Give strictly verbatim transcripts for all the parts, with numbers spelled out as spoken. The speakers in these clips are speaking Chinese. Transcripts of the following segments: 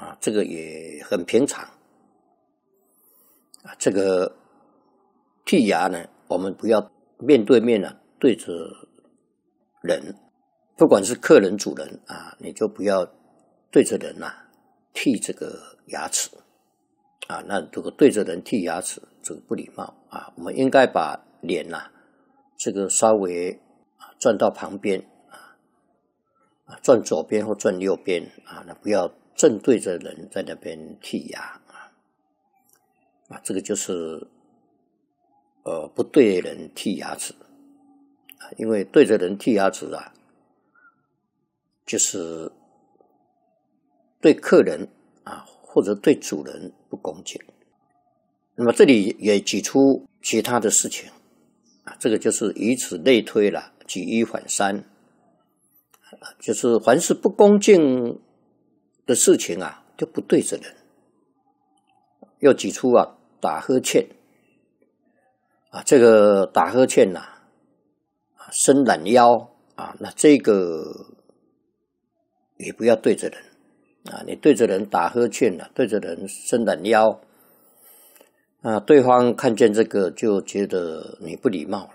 啊，这个也很平常啊。这个剔牙呢，我们不要面对面啊对着人，不管是客人主人啊，你就不要对着人啊剔这个牙齿啊。那如果对着人剔牙齿，这个不礼貌啊。我们应该把脸呐、啊、这个稍微转到旁边啊，转左边或转右边啊，那不要正对着人在那边剔牙啊。啊，这个就是呃不对人剔牙齿啊，因为对着人剔牙齿啊，就是对客人啊或者对主人不恭敬。那么这里也举出其他的事情啊，这个就是以此类推了，举一反三。就是凡是不恭敬的事情啊，就不对着人。又举出啊，打呵欠啊，这个打呵欠呐、啊，伸懒腰啊，那这个也不要对着人啊。你对着人打呵欠啊，对着人伸懒腰啊，对方看见这个就觉得你不礼貌了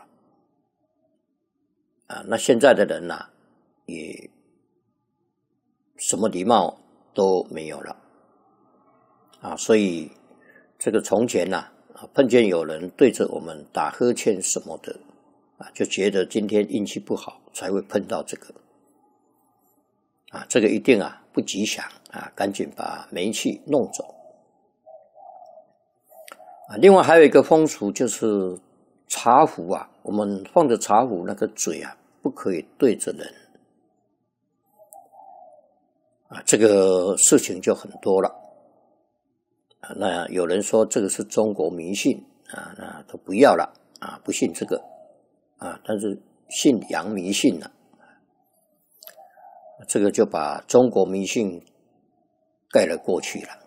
啊。那现在的人呐、啊。也什么礼貌都没有了啊，所以这个从前呐、啊，碰见有人对着我们打呵欠什么的啊，就觉得今天运气不好才会碰到这个啊，这个一定啊不吉祥啊，赶紧把霉气弄走啊。另外还有一个风俗就是茶壶啊，我们放着茶壶那个嘴啊，不可以对着人。啊，这个事情就很多了啊。那有人说这个是中国迷信啊，那都不要了啊，不信这个啊，但是信洋迷信了，这个就把中国迷信盖了过去了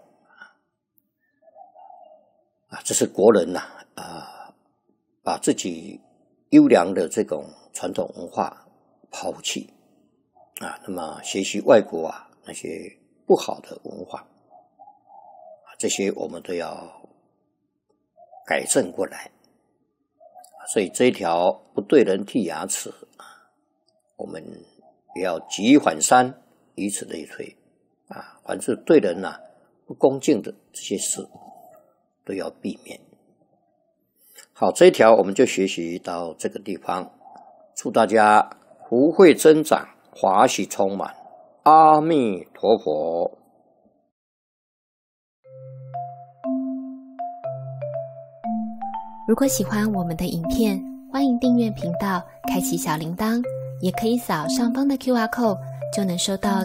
啊。这是国人呐 啊, 啊，把自己优良的这种传统文化抛弃啊，那么学习外国啊。那些不好的文化这些我们都要改正过来。所以这一条不对人剔牙齿我们也要举一反三，以此类推啊。凡是对人啊不恭敬的这些事都要避免。好，这一条我们就学习到这个地方。祝大家福慧增长，华喜充满。阿弥陀佛。 如果喜欢我们的影片，欢迎订阅频道，开启小铃铛，也可以扫上方的 Q R code， 就能收到